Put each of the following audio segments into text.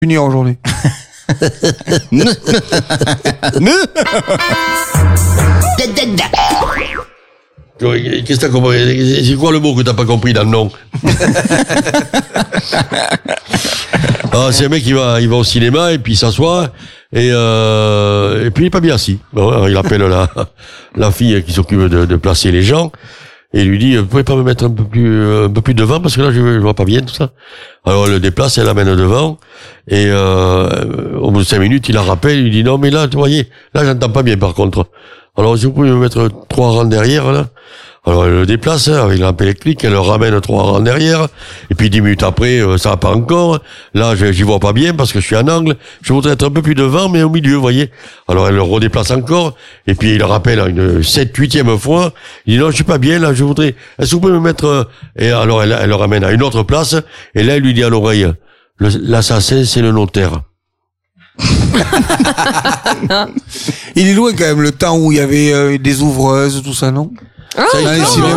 punir aujourd'hui. Qu'est-ce que t'as compris? C'est quoi le mot que t'as pas compris dans le nom? C'est un mec qui va au cinéma et puis il s'assoit et puis il est pas bien assis. Bon, il appelle la fille qui s'occupe de placer les gens et il lui dit, vous pouvez pas me mettre un peu plus devant parce que là je vois pas bien tout ça. Alors elle le déplace, elle l'amène devant et au bout de 5 minutes il la rappelle, il lui dit non mais là, vous voyez, là j'entends pas bien par contre. Alors si vous pouvez me mettre 3 rangs derrière là. Alors elle le déplace avec la lampe électrique, elle le ramène 3 rangs derrière, et puis 10 minutes après, ça va pas encore. Là, j'y vois pas bien parce que je suis en angle. Je voudrais être un peu plus devant, mais au milieu, vous voyez. Alors elle le redéplace encore, et puis il le rappelle une 7-8e fois. Il dit non, je suis pas bien là, je voudrais. Est-ce que vous pouvez me mettre Et alors elle le ramène à une autre place, et là il lui dit à l'oreille, l'assassin c'est le notaire. Il est loin quand même le temps où il y avait des ouvreuses, tout ça, non? Dans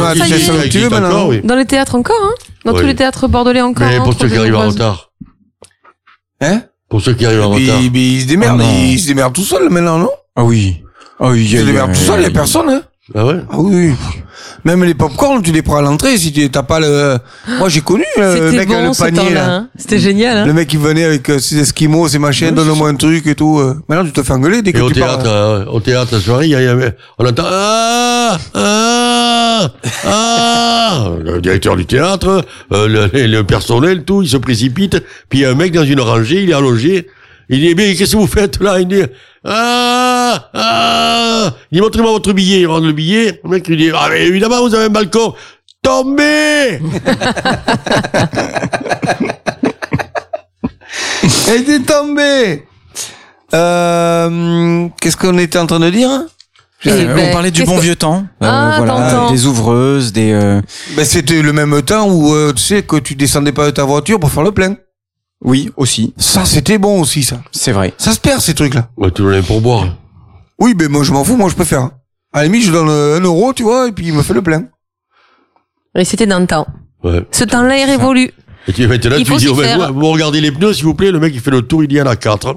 les théâtres encore, hein? Dans tous les théâtres bordelais encore. Mais pour ceux qui arrivent en retard. Hein? Pour ceux qui arrivent en retard. Mais ils se démerdent, ils se démerdent tout seuls maintenant, non? Ah oui. Ils se démerdent tout seuls, il y a personne, hein? Ah ouais? Ah oui. Même les pop-corn, tu les prends à l'entrée si tu t'as pas le... Moi, j'ai connu le mec avec le panier, là. Hein. C'était génial, hein. Le mec qui venait avec ses esquimaux, ses machins, donne-moi un truc et tout. Maintenant, tu te fais engueuler dès que tu parles. Au théâtre, la soirée, on entend, le directeur du théâtre, le personnel, tout, il se précipite, puis il y a un mec dans une rangée, il est allongé, il dit, mais qu'est-ce que vous faites là? Il dit, il dit, montrez-moi votre billet, il rend le billet, le mec lui dit, mais évidemment, vous avez un balcon, tombez! Elle était tombée! Qu'est-ce qu'on était en train de dire? On parlait du bon vieux temps. Des ouvreuses, c'était le même temps où, tu sais, que tu descendais pas de ta voiture pour faire le plein. Oui, aussi. Ça, c'était bon aussi, ça. C'est vrai. Ça se perd, ces trucs-là. Ouais, tu l'as pour boire. Oui, mais moi, je m'en fous, moi, je peux faire. À la limite, je donne 1 euro, tu vois, et puis il me fait le plein. Et c'était dans le temps. Ouais. Ce temps-là est révolu. Et tu là, tu dis, vous regardez les pneus, s'il vous plaît, le mec, il fait le tour, il dit, il y en a 4.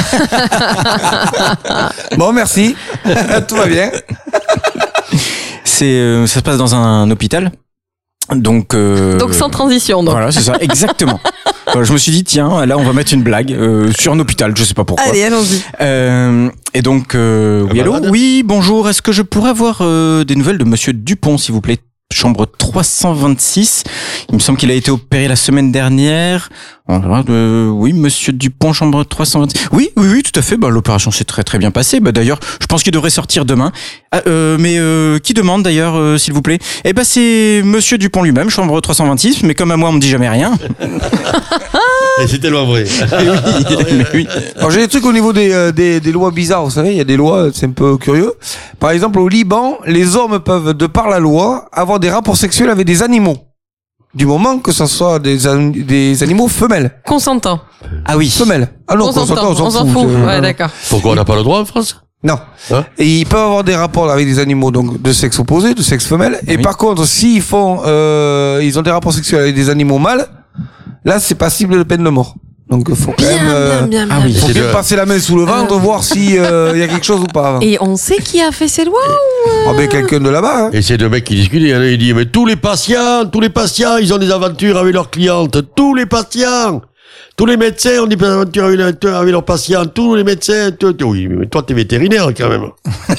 Bon, merci. Tout va bien. Ça se passe dans un hôpital. Donc sans transition, donc. Voilà, c'est ça, exactement. Je me suis dit, tiens, là, on va mettre une blague sur un hôpital, je sais pas pourquoi. Allez, allons-y. Et donc, oui, allô? Oui, bonjour, est-ce que je pourrais avoir des nouvelles de Monsieur Dupont, s'il vous plaît? Chambre 326. Il me semble qu'il a été opéré la semaine dernière. Oui, Monsieur Dupont, chambre 326. Oui, tout à fait. L'opération s'est très très bien passée. D'ailleurs, je pense qu'il devrait sortir demain. Mais qui demande d'ailleurs, s'il vous plaît? C'est Monsieur Dupont lui-même, chambre 326. Mais comme à moi, on me dit jamais rien. Et c'est tellement vrai. Oui. Alors, j'ai des trucs au niveau des lois bizarres. Vous savez, il y a des lois, c'est un peu curieux. Par exemple, au Liban, les hommes peuvent, de par la loi, avoir des rapports sexuels avec des animaux. Du moment que ce soit des animaux femelles. Consentants. Ah oui. Femelles. Ah non, consentants, on s'en fout. Ouais, d'accord. Pourquoi on n'a pas le droit en France? Non. Hein? Et ils peuvent avoir des rapports avec des animaux, donc de sexe opposé, de sexe femelle. Et par contre, s'ils font, ils ont des rapports sexuels avec des animaux mâles, là, c'est passible de peine de mort. Donc, faut quand même, faut quand même passer la main sous le ventre, voir si, y a quelque chose ou pas. Et on sait qui a fait ces lois ou quelqu'un de là-bas, hein. Et c'est deux mecs qui discutent, et il dit, mais tous les patients, ils ont des aventures avec leurs clientes. Tous les patients. Tous les médecins ont des aventures avec leurs patients. Tous les médecins, oui, mais toi, t'es vétérinaire, quand même.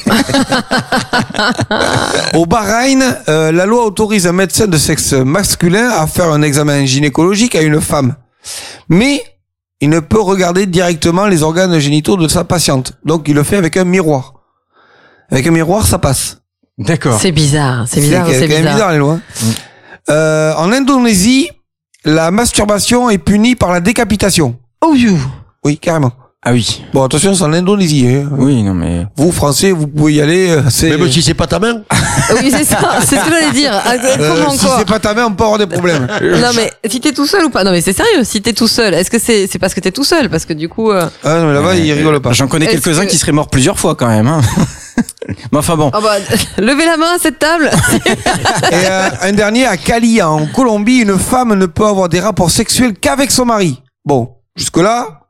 Au Bahreïn, la loi autorise un médecin de sexe masculin à faire un examen gynécologique à une femme. Mais, il ne peut regarder directement les organes génitaux de sa patiente. Donc, il le fait avec un miroir. Avec un miroir, ça passe. D'accord. C'est bizarre. C'est quand même bizarre, les lois. En Indonésie, la masturbation est punie par la décapitation. Oh, you. Oui, carrément. Ah oui. Bon, attention, c'est en Indonésie, hein. Oui, non, mais... Vous, Français, vous pouvez y aller, Même si c'est pas ta main? Oui, c'est ça. C'est ce que j'allais dire. Comment si c'est pas ta main, on peut avoir des problèmes. Non, mais si t'es tout seul ou pas? Non, mais c'est sérieux. Si t'es tout seul, est-ce que c'est parce que t'es tout seul? Parce que du coup, Ah, non, mais là-bas, ils rigolent pas. J'en connais quelques-uns qui seraient morts plusieurs fois, quand même, hein. Mais enfin bon. Levez la main à cette table. Et un dernier, à Cali, en Colombie, une femme ne peut avoir des rapports sexuels qu'avec son mari. Bon, jusque-là,